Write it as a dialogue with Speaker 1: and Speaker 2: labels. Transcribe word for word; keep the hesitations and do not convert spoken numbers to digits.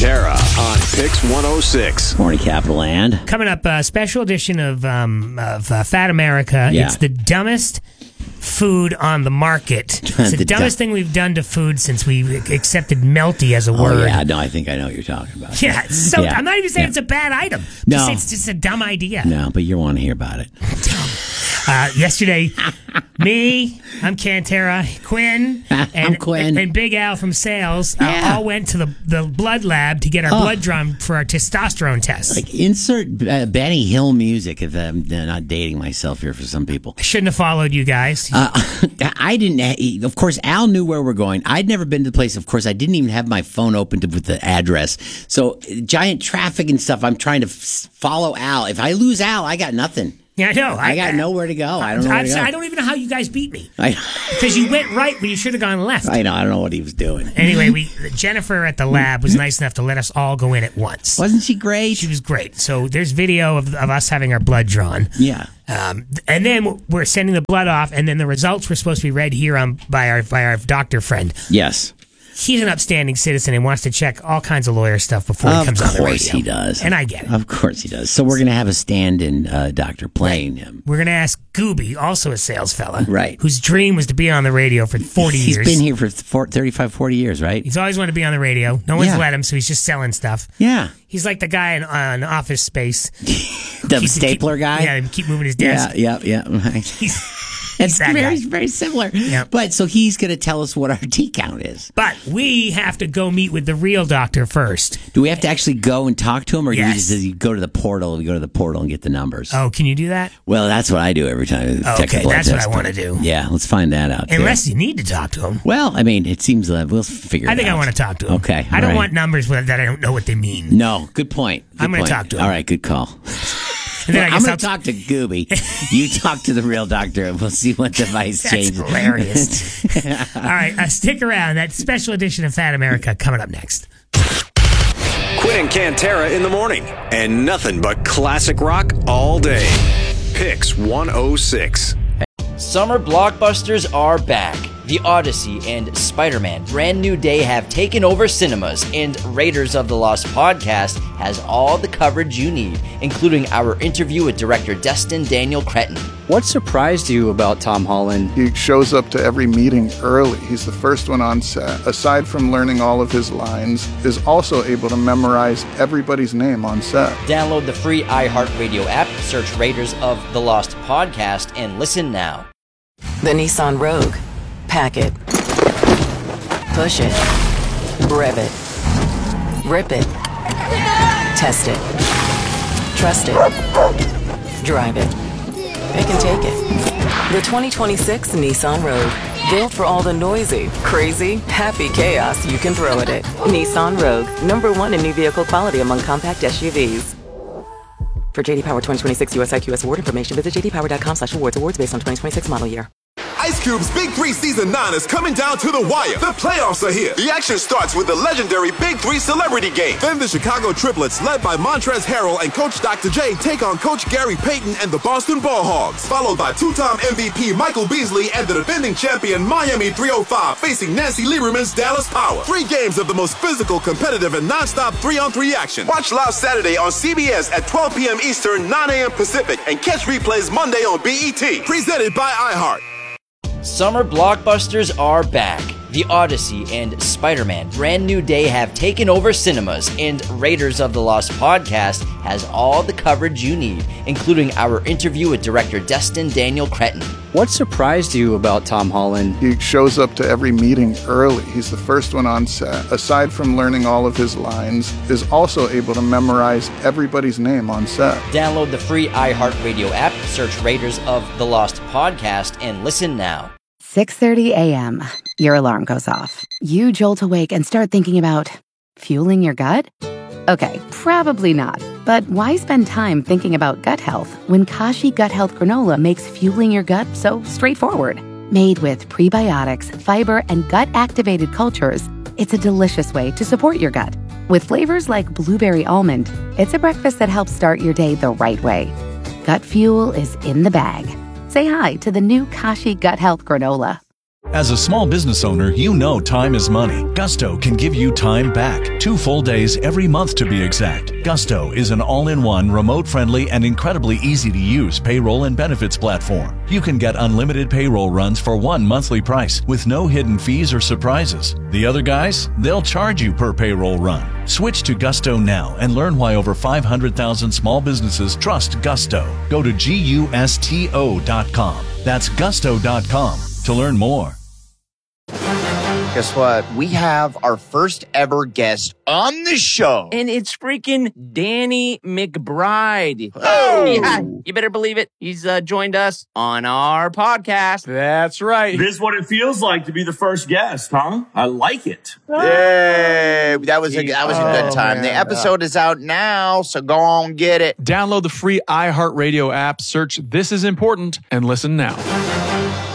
Speaker 1: Cantera on Pix one oh six.
Speaker 2: Morning, Capital Land.
Speaker 3: Coming up, a special edition of um, of uh, Fat America.
Speaker 2: Yeah.
Speaker 3: It's the dumbest food on the market. It's the,
Speaker 2: The
Speaker 3: dumbest
Speaker 2: du-
Speaker 3: thing we've done to food since we accepted melty as a
Speaker 2: Oh,
Speaker 3: word.
Speaker 2: yeah, no, I think I know what you're talking about.
Speaker 3: Yeah, it's so
Speaker 2: Yeah.
Speaker 3: I'm not even saying
Speaker 2: Yeah.
Speaker 3: it's a bad item.
Speaker 2: No.
Speaker 3: Just, it's just a dumb idea.
Speaker 2: No, but you want to hear about it.
Speaker 3: Uh, yesterday, me, I'm Cantera, Quinn, and,
Speaker 2: Quinn.
Speaker 3: and Big Al from sales uh,
Speaker 2: Yeah.
Speaker 3: all went to the, the blood lab to get our
Speaker 2: Oh.
Speaker 3: blood drawn for our testosterone test.
Speaker 2: Like, insert uh, Benny Hill music if I'm not dating myself here for some people.
Speaker 3: I shouldn't have followed you guys.
Speaker 2: Uh, I didn't, of course, Al knew where we're going. I'd never been to the place. Of course, I didn't even have my phone open to, with the address. So, giant traffic and stuff, I'm trying to f- follow Al. If I lose Al, I got nothing.
Speaker 3: Yeah, I know.
Speaker 2: I got nowhere to go. I don't know where
Speaker 3: I'm
Speaker 2: to
Speaker 3: sorry,
Speaker 2: go.
Speaker 3: I don't even know how you guys beat me.
Speaker 2: I,
Speaker 3: Because you went right when you should have gone left.
Speaker 2: I know. I don't know what he was doing.
Speaker 3: Anyway, we Jennifer at the lab was nice enough to let us all go in at once.
Speaker 2: Wasn't she great?
Speaker 3: She was great. So there's video of, of us having our blood drawn.
Speaker 2: Yeah.
Speaker 3: Um, and then we're sending the blood off, and then the results were supposed to be read here on by our by our doctor friend.
Speaker 2: Yes.
Speaker 3: He's an upstanding citizen and wants to check all kinds of lawyer stuff before he
Speaker 2: Of
Speaker 3: comes on the radio.
Speaker 2: course he does.
Speaker 3: And I get it.
Speaker 2: Of course he does. So we're going to have a stand-in uh, doctor playing him.
Speaker 3: We're going to ask Gooby, also a sales fella,
Speaker 2: Right.
Speaker 3: whose dream was to be on the radio for forty
Speaker 2: He's
Speaker 3: years.
Speaker 2: been here for four, thirty-five, forty years, right?
Speaker 3: He's always wanted to be on the radio. No one's
Speaker 2: Yeah.
Speaker 3: let him, so he's just selling stuff.
Speaker 2: Yeah.
Speaker 3: He's like the guy in on Office Space.
Speaker 2: The
Speaker 3: Keep-
Speaker 2: stapler
Speaker 3: keep-
Speaker 2: guy?
Speaker 3: Yeah, keep moving his desk.
Speaker 2: Yeah, yeah, yeah.
Speaker 3: He's,
Speaker 2: It's
Speaker 3: he's that
Speaker 2: very,
Speaker 3: guy.
Speaker 2: very similar.
Speaker 3: Yeah.
Speaker 2: But so he's going to tell us what our T count is.
Speaker 3: But we have to go meet with the real doctor first.
Speaker 2: Do we have to actually go and talk to him, or do we
Speaker 3: Yes.
Speaker 2: just you go to the portal? We go to the portal and get the numbers.
Speaker 3: Oh, can you do that?
Speaker 2: Well, that's what I do every time. I check
Speaker 3: Okay,
Speaker 2: the blood
Speaker 3: that's what
Speaker 2: test.
Speaker 3: I wanna do.
Speaker 2: Yeah, let's find that out. too.
Speaker 3: Unless you need to talk to him.
Speaker 2: well, I mean, it seems that we'll figure.
Speaker 3: I
Speaker 2: it
Speaker 3: think
Speaker 2: out.
Speaker 3: I want to talk to him.
Speaker 2: Okay,
Speaker 3: I
Speaker 2: all
Speaker 3: don't
Speaker 2: right.
Speaker 3: want numbers with, that I don't know what they mean.
Speaker 2: No, good point. Good
Speaker 3: I'm gonna
Speaker 2: point.
Speaker 3: talk to him.
Speaker 2: All right, good call.
Speaker 3: And then I
Speaker 2: I'm
Speaker 3: guess
Speaker 2: going
Speaker 3: I'll
Speaker 2: to talk to Gooby. You talk to the real doctor, and we'll see what device
Speaker 3: That's
Speaker 2: changes.
Speaker 3: hilarious. All right, uh, stick around. That special edition of Fat America coming up next.
Speaker 1: Quinn and Cantera in the morning. And nothing but classic rock all day. Pix one oh six.
Speaker 4: Summer blockbusters are back. The Odyssey and Spider-Man Brand New Day have taken over cinemas, and Raiders of the Lost podcast has all the coverage you need, including our interview with director Destin Daniel Cretton.
Speaker 5: What surprised you about Tom Holland?
Speaker 6: He shows up to every meeting early. He's the first one on set. Aside from learning all of his lines, is also able to memorize everybody's name on set.
Speaker 4: Download the free iHeartRadio app, search Raiders of the Lost podcast, and listen now.
Speaker 7: The Nissan Rogue. Pack it. Push it. Rev it. Rip it. Test it. Trust it. Drive it. It can take it. The twenty twenty-six Nissan Rogue. Built for all the noisy, crazy, happy chaos you can throw at it. Nissan Rogue. Number one in new vehicle quality among compact S U Vs. For J D Power twenty twenty-six U S I Q S award information, visit j d power dot com slash awards. Awards based on twenty twenty-six model year.
Speaker 8: Ice Cube's Big Three Season nine is coming down to the wire. The playoffs are here. The action starts with the legendary Big Three Celebrity Game. Then the Chicago Triplets, led by Montrezl Harrell and Coach Doctor J, take on Coach Gary Payton and the Boston Ball Hogs. Followed by two-time M V P Michael Beasley and the defending champion Miami three oh five facing Nancy Lieberman's Dallas Power. Three games of the most physical, competitive, and non-stop three-on-three action. Watch live Saturday on C B S at twelve p.m. Eastern, nine a.m. Pacific, and catch replays Monday on B E T. Presented by iHeart.
Speaker 4: Summer blockbusters are back. The Odyssey and Spider-Man Brand New Day have taken over cinemas, and Raiders of the Lost podcast has all the coverage you need, including our interview with director Destin Daniel Cretton.
Speaker 5: What surprised you about Tom Holland?
Speaker 6: He shows up to every meeting early. He's the first one on set. Aside from learning all of his lines, is also able to memorize everybody's name on set.
Speaker 4: Download the free iHeartRadio app, search Raiders of the Lost podcast, and listen now.
Speaker 9: six thirty a.m. Your alarm goes off. You jolt awake and start thinking about fueling your gut? Okay, probably not. But why spend time thinking about gut health when Kashi Gut Health Granola makes fueling your gut so straightforward? Made with prebiotics, fiber, and gut-activated cultures, it's a delicious way to support your gut. With flavors like blueberry almond, it's a breakfast that helps start your day the right way. Gut fuel is in the bag. Say hi to the new Kashi Gut Health Granola.
Speaker 10: As a small business owner, you know time is money. Gusto can give you time back. Two full days every month to be exact. Gusto is an all-in-one, remote-friendly, and incredibly easy-to-use payroll and benefits platform. You can get unlimited payroll runs for one monthly price with no hidden fees or surprises. The other guys, they'll charge you per payroll run. Switch to Gusto now and learn why over five hundred thousand small businesses trust Gusto. Go to gusto dot com. That's gusto dot com to learn more.
Speaker 11: Guess what? We have our first ever guest on the show.
Speaker 12: And it's freaking Danny McBride.
Speaker 11: Oh.
Speaker 12: Yeah, you better believe it. He's uh, joined us on our podcast.
Speaker 13: That's right. This is what it feels like to be the first guest, huh? I like it.
Speaker 11: Yay. That was a, that was a good
Speaker 13: Oh,
Speaker 11: time.
Speaker 13: man.
Speaker 11: The episode is out now, so go on get it.
Speaker 13: Download the free iHeartRadio app, search This Is Important, and listen now.